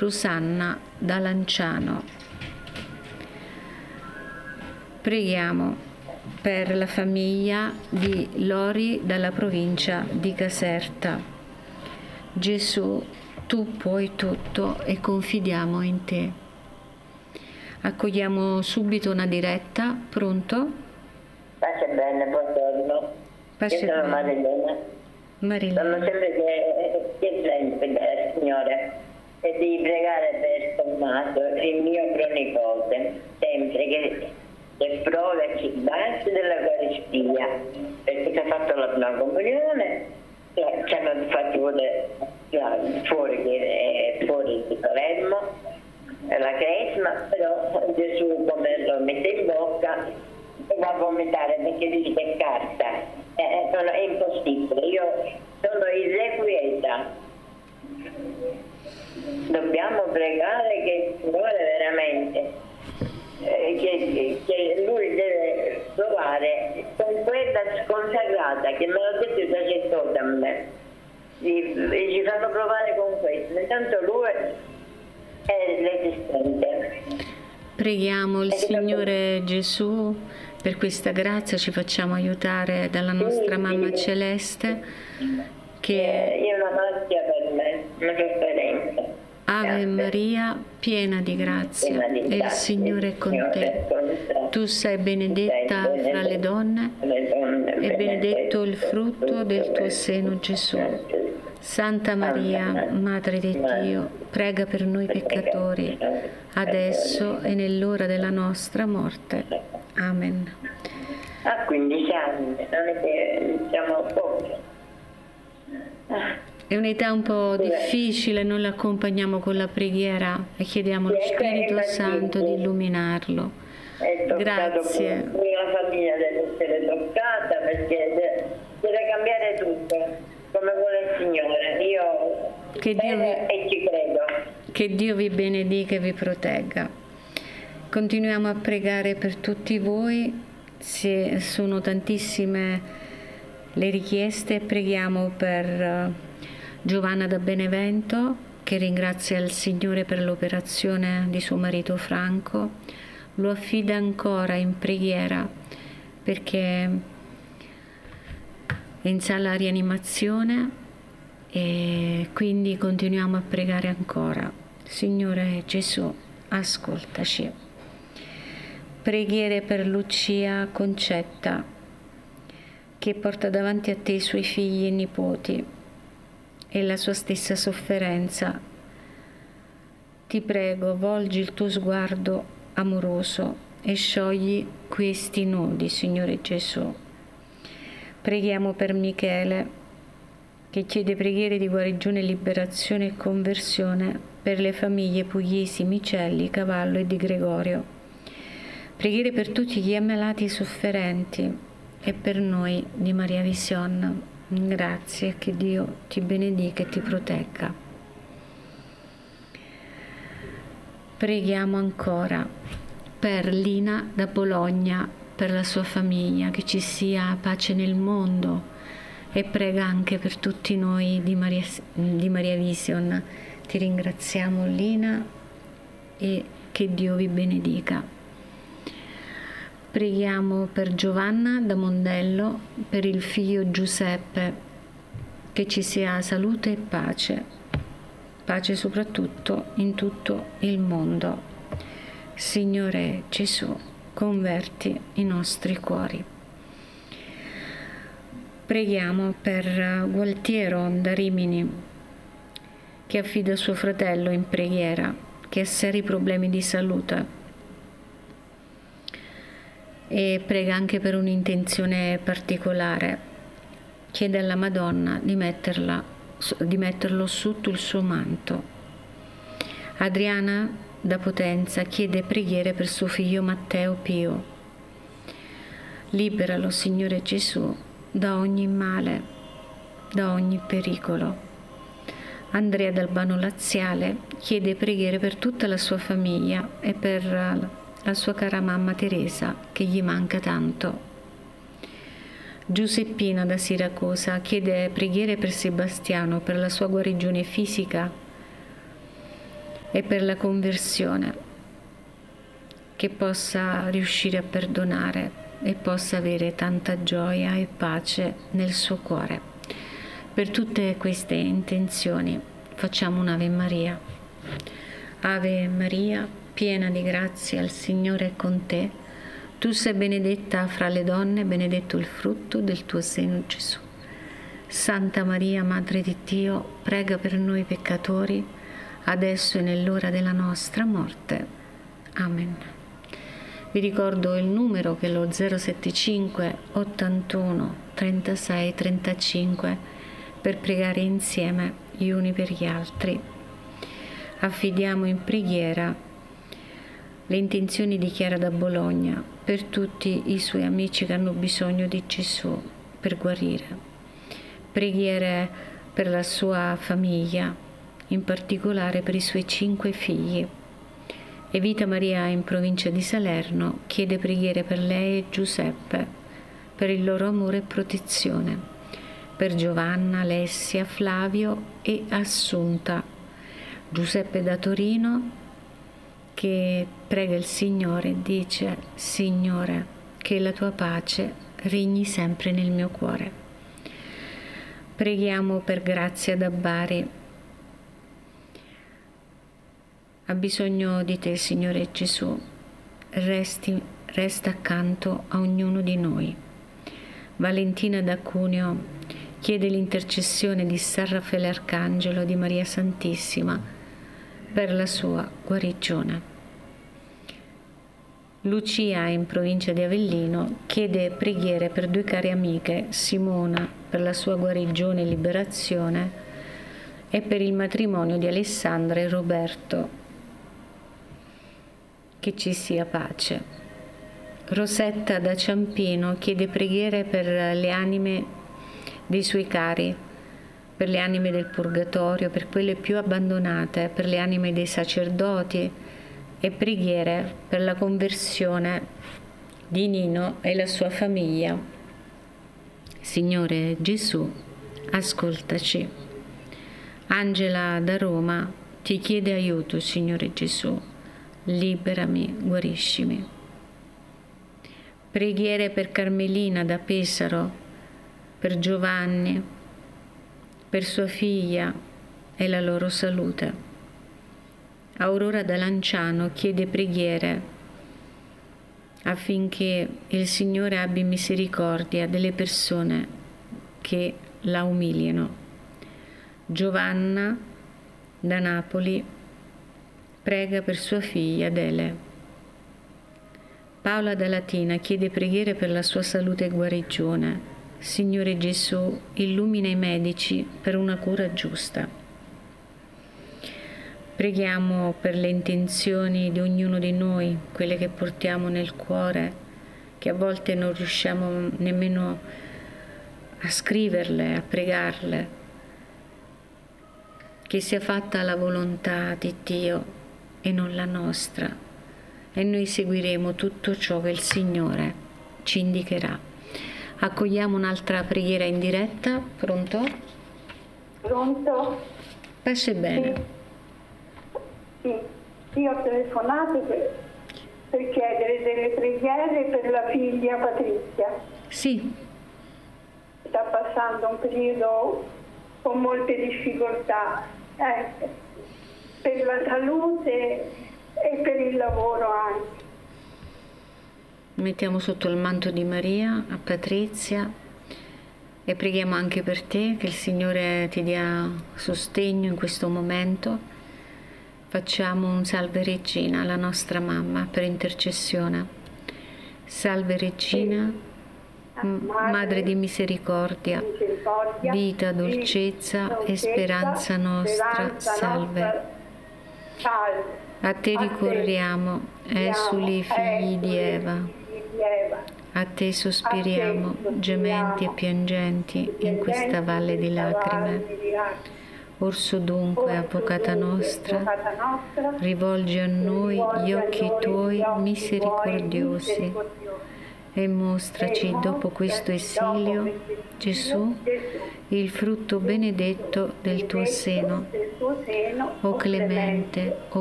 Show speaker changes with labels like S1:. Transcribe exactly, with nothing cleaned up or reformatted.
S1: Rosanna da Lanciano. Preghiamo per la famiglia di Lori dalla provincia di Caserta. Gesù, tu puoi tutto e confidiamo in te. Accogliamo subito una diretta. Pronto?
S2: Pace bene, buongiorno.
S1: Pace
S2: Io sono
S1: bene.
S2: Marilena.
S1: Marilena.
S2: Sono sempre chiedente del Signore e di pregare per Tommaso, il mio pronipote, sempre che, che prove ci baci della guarigia, perché ci ha fatto la prima comunione, eh, ci hanno fatto pure fuori, eh, fuori di Palermo, la cresma, però Gesù come lo mette in bocca va a vomitare perché dice che è carta, eh, sono, è impossibile, io sono irrequieta. Dobbiamo pregare che il Signore veramente, eh, che, che Lui deve provare con quella sconsacrata che me l'ha detto il sacerdote a me, ci, ci fanno provare con questo, intanto Lui è l'esistente.
S1: Preghiamo il Signore Gesù per questa grazia, ci facciamo aiutare dalla nostra Mamma Celeste che
S2: è una malattia per me, una sofferenza.
S1: Ave Maria, piena di grazia, e il Signore è con te. Tu sei benedetta fra le donne e benedetto il frutto del tuo seno, Gesù. Santa Maria, Madre di Dio, prega per noi peccatori, adesso e nell'ora della nostra morte. Amen.
S2: A quindici anni, non è che siamo pochi.
S1: È un'età un po' difficile, noi l'accompagniamo con la preghiera e chiediamo allo Spirito Santo di illuminarlo. Grazie.
S2: La famiglia deve essere toccata perché deve cambiare tutto, come vuole il Signore. Io
S1: che Dio vi,
S2: e ci credo.
S1: Che Dio vi benedica e vi protegga. Continuiamo a pregare per tutti voi, se sono tantissime le richieste. Preghiamo per Giovanna da Benevento, che ringrazia il Signore per l'operazione di suo marito Franco, lo affida ancora in preghiera perché è in sala rianimazione e quindi continuiamo a pregare ancora. Signore Gesù, ascoltaci. Preghiere per Lucia Concetta, che porta davanti a te i suoi figli e nipoti e la sua stessa sofferenza. Ti prego, volgi il tuo sguardo amoroso e sciogli questi nodi, Signore Gesù. Preghiamo per Michele, che chiede preghiere di guarigione, liberazione e conversione per le famiglie Puglisi, Micelli, Cavallo e di Gregorio. Preghiere per tutti gli ammalati e sofferenti e per noi di Maria Vision. Grazie, che Dio ti benedica e ti protegga. Preghiamo ancora per Lina da Bologna, per la sua famiglia, che ci sia pace nel mondo, e prega anche per tutti noi di Maria, di Maria Vision. Ti ringraziamo, Lina, e che Dio vi benedica. Preghiamo per Giovanna da Mondello, per il figlio Giuseppe, che ci sia salute e pace, pace soprattutto in tutto il mondo. Signore Gesù, converti i nostri cuori. Preghiamo per Gualtiero da Rimini, che affida suo fratello in preghiera, che ha seri problemi di salute, e prega anche per un'intenzione particolare. Chiede alla Madonna di, metterla, di metterlo sotto il suo manto. Adriana da Potenza chiede preghiere per suo figlio Matteo Pio. Liberalo, Signore Gesù, da ogni male, da ogni pericolo. Andrea d'Albano Laziale chiede preghiere per tutta la sua famiglia e per la sua cara mamma Teresa, che gli manca tanto. Giuseppina da Siracusa chiede preghiere per Sebastiano, per la sua guarigione fisica e per la conversione, che possa riuscire a perdonare e possa avere tanta gioia e pace nel suo cuore. Per tutte queste intenzioni facciamo un'Ave Maria. Ave Maria, piena di grazia, il Signore è con te. Tu sei benedetta fra le donne, benedetto il frutto del tuo seno, Gesù. Santa Maria, Madre di Dio, prega per noi peccatori, adesso e nell'ora della nostra morte. Amen. Vi ricordo il numero, che è lo zero sette cinque ottantuno trentasei trentacinque, per pregare insieme gli uni per gli altri. Affidiamo in preghiera le intenzioni di Chiara da Bologna per tutti i suoi amici che hanno bisogno di Gesù per guarire. Preghiere per la sua famiglia, in particolare per i suoi cinque figli. E Vita Maria in provincia di Salerno chiede preghiere per lei e Giuseppe, per il loro amore e protezione, per Giovanna, Alessia, Flavio e Assunta. Giuseppe da Torino che prega il Signore e dice: Signore, che la tua pace regni sempre nel mio cuore. Preghiamo per Grazia da Bari. Ha bisogno di te, Signore Gesù. Resti, resta accanto a ognuno di noi. Valentina da Cuneo chiede l'intercessione di San Raffaele Arcangelo, di Maria Santissima, per la sua guarigione. Lucia, in provincia di Avellino, chiede preghiere per due care amiche, Simona per la sua guarigione e liberazione e per il matrimonio di Alessandra e Roberto. Che ci sia pace. Rosetta da Ciampino chiede preghiere per le anime dei suoi cari, per le anime del purgatorio, per quelle più abbandonate, per le anime dei sacerdoti e preghiere per la conversione di Nino e la sua famiglia. Signore Gesù, ascoltaci. Angela da Roma ti chiede aiuto, Signore Gesù, liberami, guariscimi. Preghiere per Carmelina da Pesaro, per Giovanni, per sua figlia e la loro salute. Aurora da Lanciano chiede preghiere affinché il Signore abbia misericordia delle persone che la umiliano. Giovanna da Napoli prega per sua figlia Adele. Paola da Latina chiede preghiere per la sua salute e guarigione. Signore Gesù, illumina i medici per una cura giusta. Preghiamo per le intenzioni di ognuno di noi, quelle che portiamo nel cuore, che a volte non riusciamo nemmeno a scriverle, a pregarle. Che sia fatta la volontà di Dio e non la nostra, e noi seguiremo tutto ciò che il Signore ci indicherà. Accogliamo un'altra preghiera in diretta. Pronto?
S3: Pronto?
S1: Pace bene.
S3: Sì. Sì. Io ho telefonato per, per chiedere delle preghiere per la figlia Patrizia.
S1: Sì.
S3: Sta passando un periodo con molte difficoltà, eh, per la salute e per il lavoro anche.
S1: Mettiamo sotto il manto di Maria a Patrizia e preghiamo anche per te, che il Signore ti dia sostegno in questo momento. Facciamo un Salve Regina alla nostra mamma per intercessione. Salve Regina, Madre, Madre di misericordia, misericordia, vita, dolcezza, dolcezza e speranza nostra, salve.
S3: salve.
S1: A te ricorriamo, esuli figli di Eva. A te sospiriamo, gementi e piangenti, in questa valle di lacrime. Orso dunque, Avvocata nostra, rivolgi a noi gli occhi tuoi misericordiosi e mostraci dopo questo esilio, Gesù, il frutto benedetto del tuo seno. O clemente, o